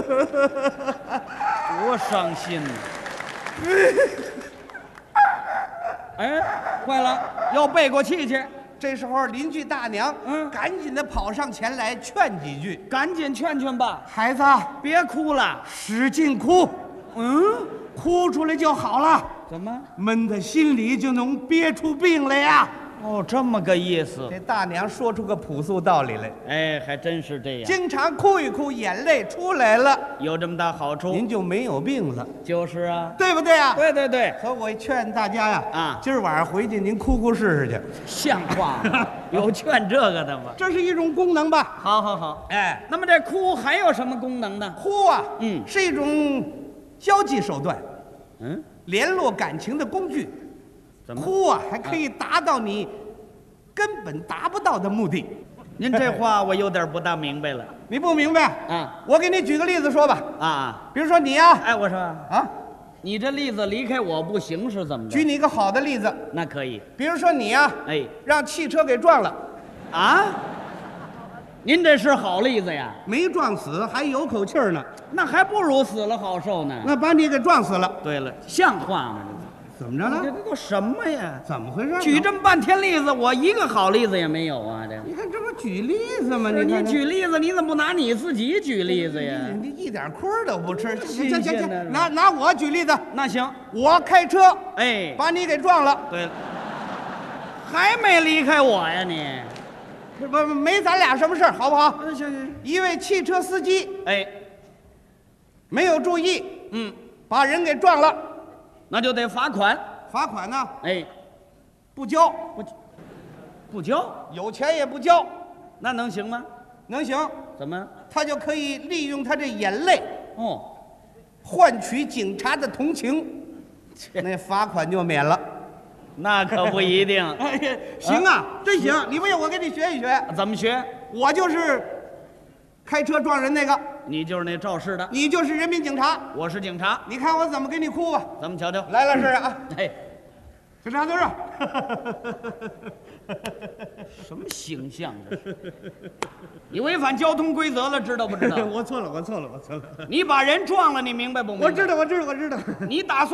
多伤心呐！哎，坏了，要背过气去， 这时候邻居大娘赶紧的跑上前来劝几句， 赶紧劝劝吧。 孩子别哭了。 使劲哭，哭出来就好了， 怎么？ 闷在心里就能憋出病来呀。 哦，这么个意思。 这大娘说出个朴素道理来， 哎，还真是这样。 经常哭一哭，眼泪出来了， 有这么大好处。 您就没有病了， 就是啊。 对不对啊？ 对对对， 所以我劝大家呀， 啊今儿晚上回去您哭哭试试去， 像话吗？有劝这个的吗？ 这是一种功能吧？ 好好好。 哎， 那么这哭还有什么功能呢？ 哭啊， 是一种交际手段， 嗯， 联络感情的工具。 怎么？ 哭啊，还可以达到你根本达不到的目的。 您这话我有点不大明白了。 你不明白啊？ 我给你举个例子说吧。 啊， 比如说你呀， 哎，我说啊， 你这例子离开我不行是怎么着？ 举你一个好的例子， 那可以。 比如说你呀， 哎， 让汽车给撞了， 啊，您这是好例子呀？ 没撞死，还有口气儿呢， 那还不如死了好受呢。 那把你给撞死了， 对了，像话吗？ 怎么着这了？ 都什么呀？ 怎么回事？ 举这么半天例子，我一个好例子也没有啊！这你看这不举例子吗？ 你看举例子，你怎么不拿你自己举例子呀？ 你一点亏儿都不吃。 新行， 鲜的拿我举例子， 那行， 我开车哎， 把你给撞了， 对了，还没离开我呀你？ 不没咱俩什么事儿，好不好？ 行行， 一位汽车司机哎， 没有注意，把人给撞了， 那就得罚款。 罚款呢哎， 不交， 不交， 有钱也不交， 那能行吗？ 能行？ 怎么？ 他就可以利用他这眼泪哦， 换取警察的同情，那罚款就免了。 那可不一定。 哎呀，行啊，真行！你不信我给你学一学， 怎么学？ 我就是开车撞人那个， 你就是那肇事的， 你就是人民警察， 我是警察， 你看我怎么给你哭吧。 咱们瞧瞧。 来了是啊， 哎， 警察同志， 什么形象这是？你违反交通规则了，知道不知道？ 我错了。 你把人撞了，你明白不明白？ 我知道。 你打算